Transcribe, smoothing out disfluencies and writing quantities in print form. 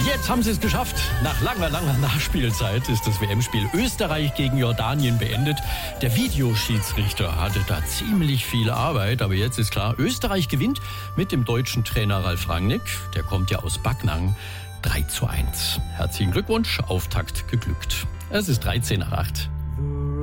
Jetzt haben sie es geschafft. Nach langer Nachspielzeit ist das WM-Spiel Österreich gegen Jordanien beendet. Der Videoschiedsrichter hatte da ziemlich viel Arbeit, aber jetzt ist klar, Österreich gewinnt mit dem deutschen Trainer Ralf Rangnick. Der kommt ja aus Backnang. 3:1. Herzlichen Glückwunsch, Auftakt geglückt. Es ist 7:13.